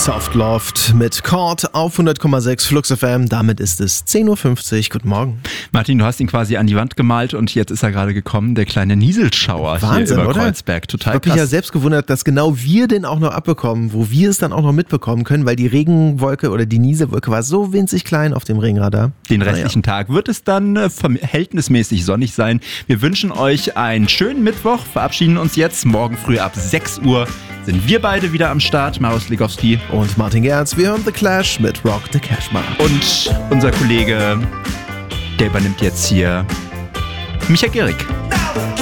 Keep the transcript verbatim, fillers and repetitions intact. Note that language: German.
Softloft mit Chord auf hundert Komma sechs Flux F M. Damit ist es zehn Uhr fünfzig. Guten Morgen. Martin, du hast ihn quasi an die Wand gemalt und jetzt ist er gerade gekommen, der kleine Nieselschauer. Wahnsinn, hier über oder? Kreuzberg. Total ich hab mich krass. ja selbst gewundert, dass genau wir den auch noch abbekommen, wo wir es dann auch noch mitbekommen können, weil die Regenwolke oder die Nieselwolke war so winzig klein auf dem Regenradar. Den restlichen naja. Tag wird es dann äh, verhältnismäßig sonnig sein. Wir wünschen euch einen schönen Mittwoch, verabschieden uns jetzt. Morgen früh ab sechs Uhr sind wir beide wieder am Start. Marius Legowski Und Martin Gerz. Wir hören The Clash mit Rock the Cashman. und unser Kollege, der übernimmt jetzt hier Micha Gehrig.